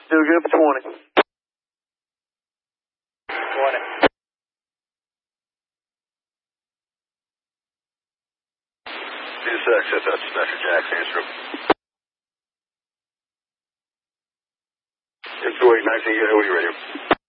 Still good for 20. 20. Set that Smasher Jacks, answer him. It's 289, what are you radio?